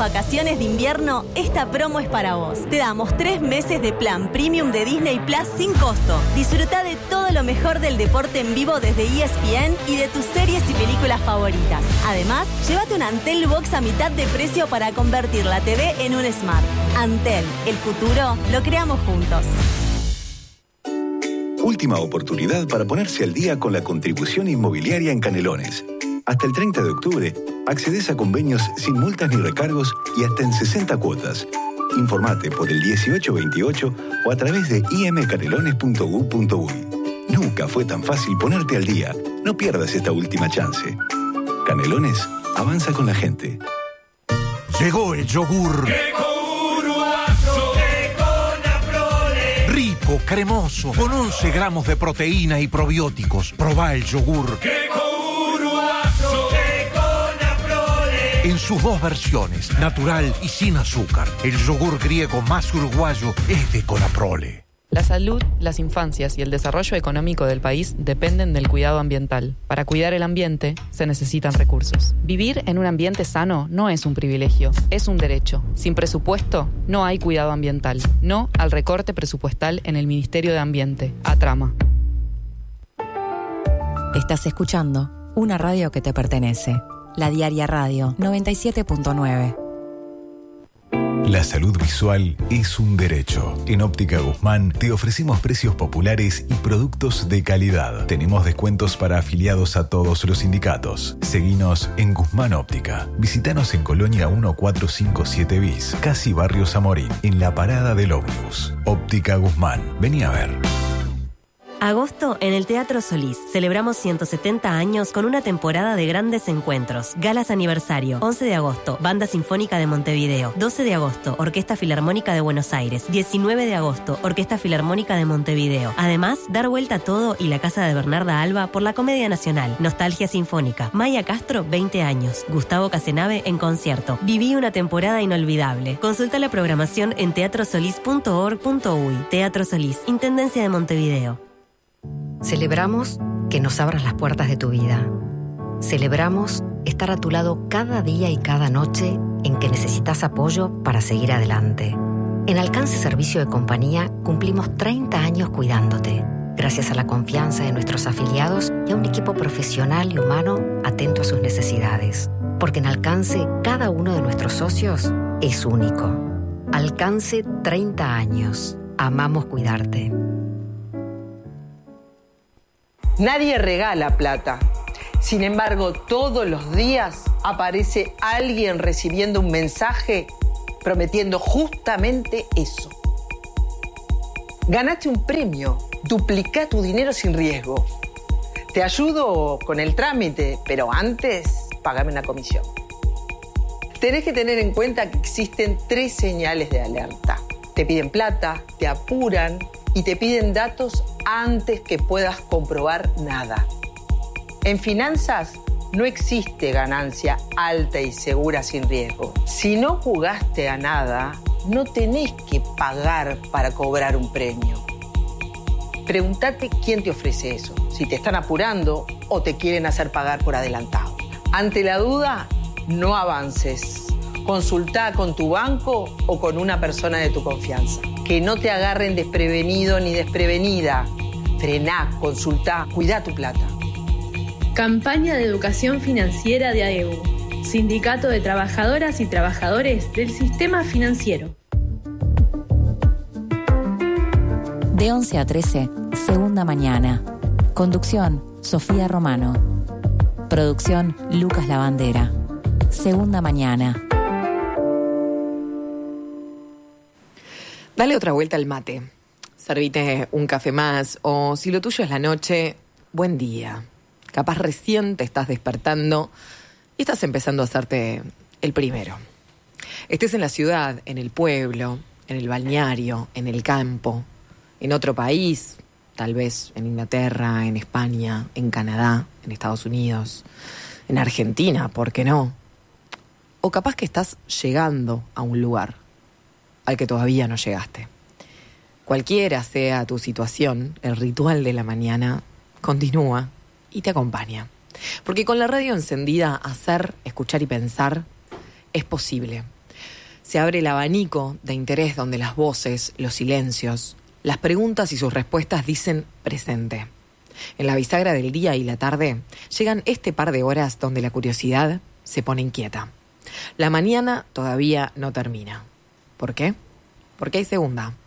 vacaciones de invierno, esta promo es para vos. Te damos 3 meses de plan premium de Disney Plus sin costo. Disfruta de todo lo mejor del deporte en vivo desde ESPN y de tus series y películas favoritas. Además, llévate una Antel Box a mitad de precio para convertir la TV en un Smart. Antel, el futuro lo creamos juntos. Última oportunidad para ponerse al día con la contribución inmobiliaria en Canelones. Hasta el 30 de octubre, accedes a convenios sin multas ni recargos y hasta en 60 cuotas. Informate por el 1828 o a través de imcanelones.gov.uy. Nunca fue tan fácil ponerte al día. No pierdas esta última chance. Canelones avanza con la gente. Llegó el yogur. Rico, cremoso, con 11 gramos de proteína y probióticos. Probá el yogur. En sus 2 versiones, natural y sin azúcar. El yogur griego más uruguayo es de Conaprole. La salud, las infancias y el desarrollo económico del país dependen del cuidado ambiental. Para cuidar el ambiente, se necesitan recursos. Vivir en un ambiente sano no es un privilegio, es un derecho. Sin presupuesto, no hay cuidado ambiental. No al recorte presupuestal en el Ministerio de Ambiente. Atrama. Estás escuchando una radio que te pertenece. La Diaria Radio 97.9. La salud visual es un derecho. En Óptica Guzmán te ofrecemos precios populares y productos de calidad. Tenemos descuentos para afiliados a todos los sindicatos. Seguinos en Guzmán Óptica. Visítanos en Colonia 1457 bis, casi Barrio Zamorín, en la parada del ómnibus. Óptica Guzmán. Vení a ver. Agosto en el Teatro Solís. Celebramos 170 años con una temporada de grandes encuentros. Galas aniversario. 11 de agosto, Banda Sinfónica de Montevideo. 12 de agosto, Orquesta Filarmónica de Buenos Aires. 19 de agosto, Orquesta Filarmónica de Montevideo. Además, dar vuelta a todo y la casa de Bernarda Alba por la Comedia Nacional. Nostalgia Sinfónica. Maya Castro, 20 años. Gustavo Casenave en concierto. Viví una temporada inolvidable. Consulta la programación en teatrosolís.org.uy. Teatro Solís, Intendencia de Montevideo. Celebramos que nos abras las puertas de tu vida. Celebramos estar a tu lado cada día y cada noche en que necesitas apoyo para seguir adelante. En Alcance Servicio de Compañía cumplimos 30 años cuidándote, gracias a la confianza de nuestros afiliados y a un equipo profesional y humano atento a sus necesidades. Porque en Alcance cada uno de nuestros socios es único. Alcance 30 años. Amamos cuidarte. Nadie regala plata. Sin embargo, todos los días aparece alguien recibiendo un mensaje prometiendo justamente eso. Ganaste un premio, duplicá tu dinero sin riesgo. Te ayudo con el trámite, pero antes pagame una comisión. Tenés que tener en cuenta que existen 3 señales de alerta. Te piden plata, te apuran y te piden datos antes que puedas comprobar nada. En finanzas no existe ganancia alta y segura sin riesgo. Si no jugaste a nada, no tenés que pagar para cobrar un premio. Pregúntate quién te ofrece eso, si te están apurando o te quieren hacer pagar por adelantado. Ante la duda, no avances. Consultá con tu banco o con una persona de tu confianza. Que no te agarren desprevenido ni desprevenida. Frená, consultá, cuidá tu plata. Campaña de educación financiera de AEU. Sindicato de Trabajadoras y Trabajadores del Sistema Financiero. De 11 a 13, Segunda Mañana. Conducción, Sofía Romano. Producción, Lucas Lavandera. Segunda Mañana. Dale otra vuelta al mate. Servite un café más o si lo tuyo es la noche, buen día. Capaz recién te estás despertando y estás empezando a hacerte el primero. Estés en la ciudad, en el pueblo, en el balneario, en el campo, en otro país, tal vez en Inglaterra, en España, en Canadá, en Estados Unidos, en Argentina, ¿por qué no? O capaz que estás llegando a un lugar al que todavía no llegaste. Cualquiera sea tu situación, el ritual de la mañana continúa y te acompaña. Porque con la radio encendida, hacer, escuchar y pensar es posible. Se abre el abanico de interés donde las voces, los silencios, las preguntas y sus respuestas dicen presente. En la bisagra del día y la tarde llegan este par de horas donde la curiosidad se pone inquieta. La mañana todavía no termina. ¿Por qué? Porque hay segunda.